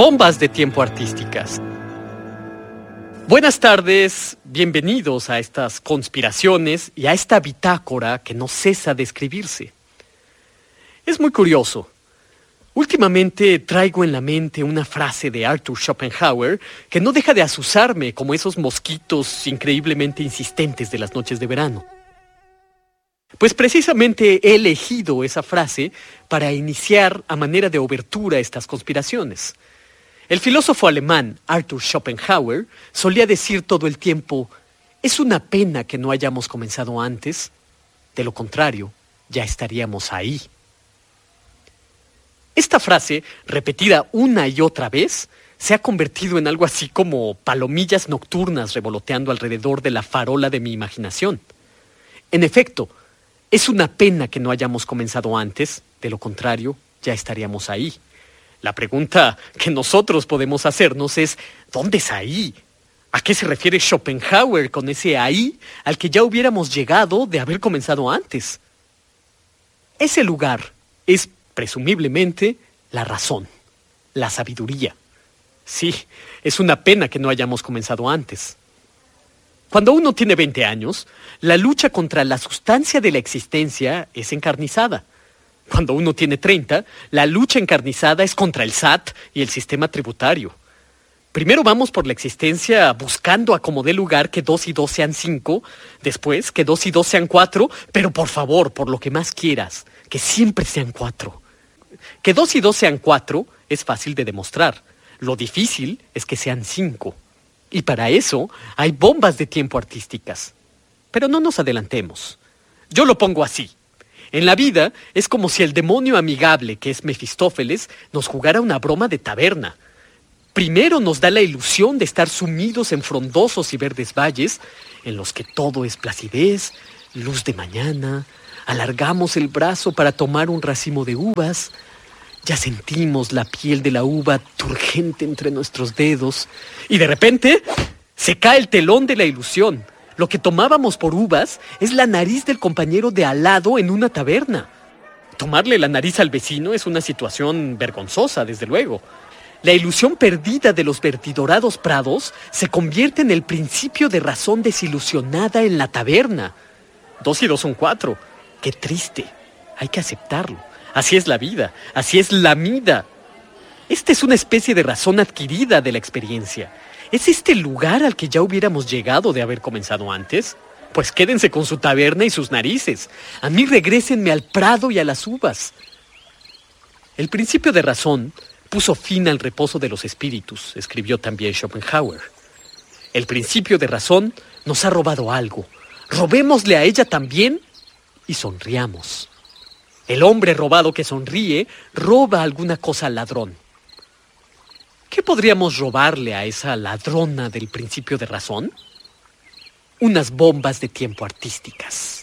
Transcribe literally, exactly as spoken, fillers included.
Bombas de tiempo artísticas. Buenas tardes, bienvenidos a estas conspiraciones y a esta bitácora que no cesa de escribirse. Es muy curioso. Últimamente traigo en la mente una frase de Arthur Schopenhauer que no deja de azuzarme como esos mosquitos increíblemente insistentes de las noches de verano. Pues precisamente he elegido esa frase para iniciar a manera de obertura estas conspiraciones. El filósofo alemán Arthur Schopenhauer solía decir todo el tiempo: es una pena que no hayamos comenzado antes, de lo contrario, ya estaríamos ahí. Esta frase, repetida una y otra vez, se ha convertido en algo así como palomillas nocturnas revoloteando alrededor de la farola de mi imaginación. En efecto, es una pena que no hayamos comenzado antes, de lo contrario, ya estaríamos ahí. La pregunta que nosotros podemos hacernos es: ¿dónde es ahí? ¿A qué se refiere Schopenhauer con ese ahí al que ya hubiéramos llegado de haber comenzado antes? Ese lugar es, presumiblemente, la razón, la sabiduría. Sí, es una pena que no hayamos comenzado antes. Cuando uno tiene veinte años, la lucha contra la sustancia de la existencia es encarnizada. Cuando uno tiene treinta, la lucha encarnizada es contra el S A T y el sistema tributario. Primero vamos por la existencia buscando a como dé lugar que dos y dos sean cinco, después que dos y dos sean cuatro, pero por favor, por lo que más quieras, que siempre sean cuatro. Que dos y dos sean cuatro es fácil de demostrar. Lo difícil es que sean cinco. Y para eso hay bombas de tiempo artísticas. Pero no nos adelantemos. Yo lo pongo así. En la vida es como si el demonio amigable, que es Mefistófeles, nos jugara una broma de taberna. Primero nos da la ilusión de estar sumidos en frondosos y verdes valles, en los que todo es placidez, luz de mañana. Alargamos el brazo para tomar un racimo de uvas. Ya sentimos la piel de la uva turgente entre nuestros dedos. Y de repente se cae el telón de la ilusión. Lo que tomábamos por uvas es la nariz del compañero de al lado en una taberna. Tomarle la nariz al vecino es una situación vergonzosa, desde luego. La ilusión perdida de los vertidorados prados se convierte en el principio de razón desilusionada en la taberna. Dos y dos son cuatro. ¡Qué triste! Hay que aceptarlo. Así es la vida, así es la mida. Esta es una especie de razón adquirida de la experiencia. ¿Es este el lugar al que ya hubiéramos llegado de haber comenzado antes? Pues quédense con su taberna y sus narices. A mí regrésenme al prado y a las uvas. El principio de razón puso fin al reposo de los espíritus, escribió también Schopenhauer. El principio de razón nos ha robado algo. Robémosle a ella también y sonriamos. El hombre robado que sonríe roba alguna cosa al ladrón. ¿Qué podríamos robarle a esa ladrona del principio de razón? Unas bombas de tiempo artísticas.